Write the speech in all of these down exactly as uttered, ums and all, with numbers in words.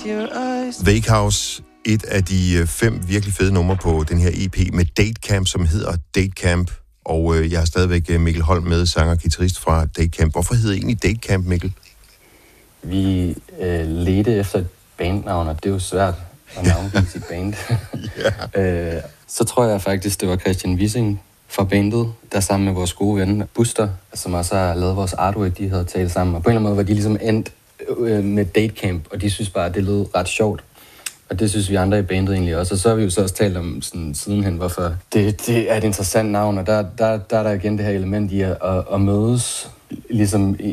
Wake House, et af de fem virkelig fede numre på den her E P med Date Camp, som hedder Date Camp. Og øh, jeg har stadigvæk Mikkel Holm med, sanger og guitarist fra Date Camp. Hvorfor hedder det egentlig Date Camp, Mikkel? Vi øh, ledte efter et bandnavn, og det er jo svært at navngive sit band. yeah. øh, så tror jeg faktisk, det var Christian Wissing fra bandet, der sammen med vores gode ven Buster, som også har lavet vores artwork, de havde talt sammen. Og på en eller anden måde var de ligesom endt øh, med Date Camp, og de synes bare, at det lød ret sjovt. Og det synes vi andre i bandet egentlig også. Og så har vi jo så også talt om sådan, sidenhen, hvorfor det, det er et interessant navn. Og der, der, der er der igen det her element i at, at, at mødes ligesom i,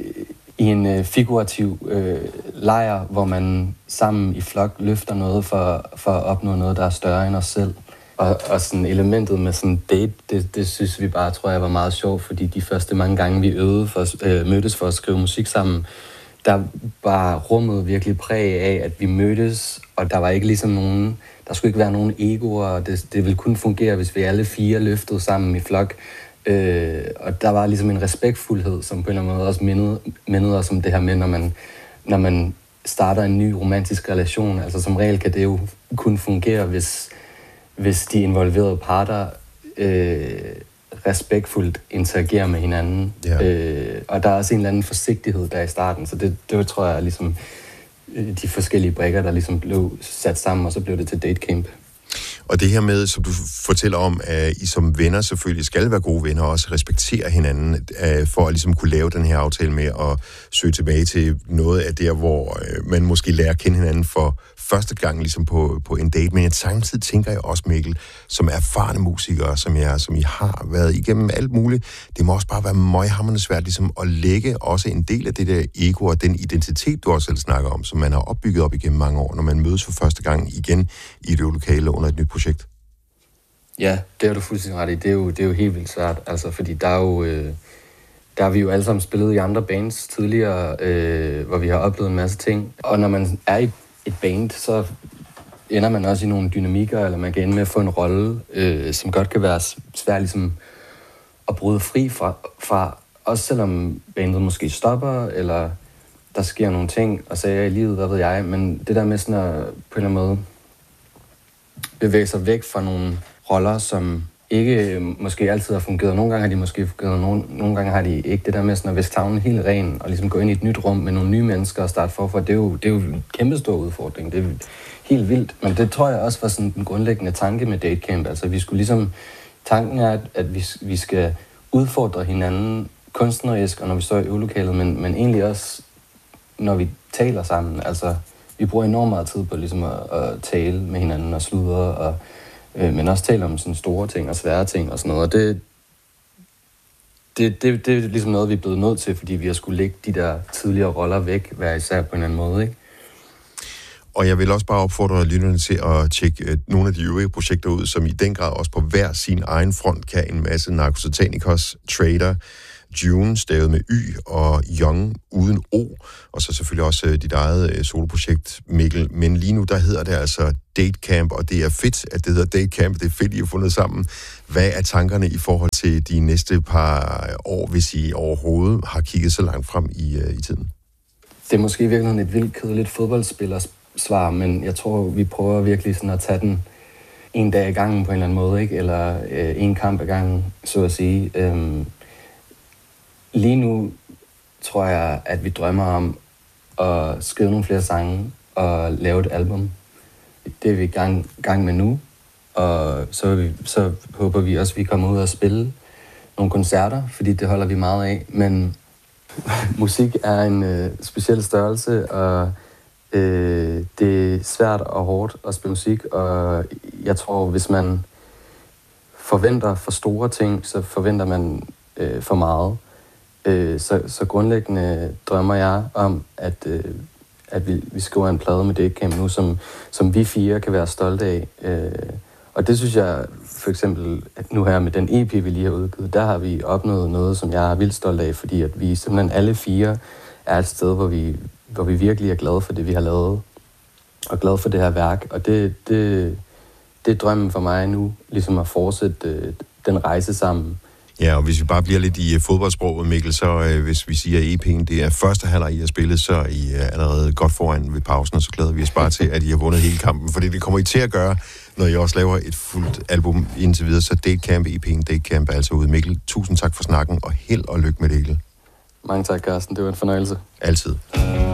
i en uh, figurativ uh, lejr, hvor man sammen i flok løfter noget for, for at opnå noget, der er større end os selv. Og, og sådan elementet med sådan date, det, det synes vi bare, tror jeg, var meget sjovt, fordi de første mange gange, vi øvede for, uh, mødtes for at skrive musik sammen, der var rummet virkelig præg af, at vi mødtes, og der var ikke ligesom nogen, der skulle ikke være nogen egoer, og det, det ville kun fungere, hvis vi alle fire løftede sammen i flok. Øh, og der var ligesom en respektfuldhed, som på en eller anden måde også mindede, mindede os om det her med, når man, når man starter en ny romantisk relation. Altså som regel kan det jo kun fungere, hvis, hvis de involverede parter øh, respektfuldt interagerer med hinanden. Ja. Øh, og der er også en eller anden forsigtighed der i starten, så det, det tror jeg er ligesom de forskellige brikker, der ligesom blev sat sammen, og så blev det til Date Camp. Og det her med, som du fortæller om, at I som venner selvfølgelig skal være gode venner og også respektere hinanden, for at ligesom kunne lave den her aftale med at søge tilbage til noget af der, hvor man måske lærer at kende hinanden for første gang ligesom på, på en date. Men samtidig tænker jeg også, Mikkel, som erfarne musikere, som jeg som I har været igennem alt muligt, det må også bare være møghamrende svært ligesom at lægge også en del af det der ego og den identitet, du også selv snakker om, som man har opbygget op igennem mange år, når man mødes for første gang igen i et øvelokale under et nyt projekt. Ja, det er du fuldstændig ret i. Det er jo, det er jo helt vildt svært, altså, fordi der er jo, øh, der har vi jo alle sammen spillet i andre bands tidligere, øh, hvor vi har oplevet en masse ting. Og når man er i et band, så ender man også i nogle dynamikker, eller man kan ende med at få en rolle, øh, som godt kan være svært ligesom at bryde fri fra, fra, også selvom bandet måske stopper, eller der sker nogle ting og sager i livet, hvad ved jeg, men det der med sådan at på en eller anden måde bevæge sig væk fra nogle roller, som ikke måske altid har fungeret. Nogle gange har de måske fungeret, nogle, nogle gange har de ikke. Det der med sådan at viske tavlen helt ren og ligesom gå ind i et nyt rum med nogle nye mennesker og starte forfra, det er jo, det er jo en kæmpe stor udfordring. Det er helt vildt. Men det tror jeg også var sådan den grundlæggende tanke med Date Camp. Altså vi skulle ligesom, tanken er, at, at vi, vi skal udfordre hinanden kunstnerisk, og når vi står i øvelokalet, men, men egentlig også, når vi taler sammen. Altså vi bruger enormt meget tid på ligesom at, at tale med hinanden og sludre, og, øh, men også tale om sådan store ting og svære ting og sådan noget. Og det, det, det, det er ligesom noget, vi er blevet nødt til, fordi vi har skulle lægge de der tidligere roller væk, hver især på en anden måde, ikke? Og jeg vil også bare opfordre lytterne til at tjekke nogle af de øvrige projekter ud, som i den grad også på hver sin egen front kan en masse Narcosatanicos, Trader, June, stavet med Y, og Young uden O, og så selvfølgelig også uh, dit eget uh, soloprojekt, Mikkel. Men lige nu, der hedder det altså Date Camp, og det er fedt, at det hedder Date Camp. Det er fedt, I har fundet sammen. Hvad er tankerne i forhold til de næste par år, hvis I overhovedet har kigget så langt frem i, uh, i tiden? Det er måske virkelig et vildt kedeligt fodboldspillers svar, men jeg tror, vi prøver virkelig sådan at tage den en dag ad gangen på en eller anden måde, ikke? Eller øh, en kamp ad gangen, så at sige. Øhm, lige nu tror jeg, at vi drømmer om at skrive nogle flere sange og lave et album. Det er vi i gang, gang med nu, og så, vi, så håber vi også, at vi kommer ud og spille nogle koncerter, fordi det holder vi meget af. Men musik er en øh, speciel størrelse, og øh, det er svært og hårdt at spille musik, og jeg tror, hvis man forventer for store ting, så forventer man øh, for meget. Øh, så, så grundlæggende drømmer jeg om, at, øh, at vi, vi skriver en plade med Date Camp nu, som, som vi fire kan være stolte af. Øh, og det synes jeg, for eksempel, at nu her med den E P, vi lige har udgivet, der har vi opnået noget, som jeg er vildt stolt af, fordi at vi simpelthen alle fire er et sted, hvor vi, hvor vi virkelig er glade for det, vi har lavet, og glade for det her værk. Og det, det, det er drømmen for mig nu, ligesom at fortsætte øh, den rejse sammen. Ja, og hvis vi bare bliver lidt i uh, fodboldsproget, Mikkel, så uh, hvis vi siger, at E P'en det er første halvleg, I har spillet, så er I uh, allerede godt foran ved pausen, og så glæder vi os bare til, at I har vundet hele kampen, fordi det kommer I til at gøre, når I også laver et fuldt album indtil videre. Så Datecamp, E P'en, Datecamp er altså ude. Mikkel, tusind tak for snakken, og held og lykke med det hele. Mange tak, Carsten. Det var en fornøjelse. Altid.